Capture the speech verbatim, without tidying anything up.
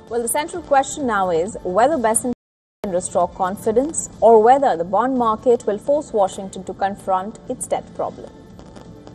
Well, the central question now is whether Bessent can restore confidence or whether the bond market will force Washington to confront its debt problem.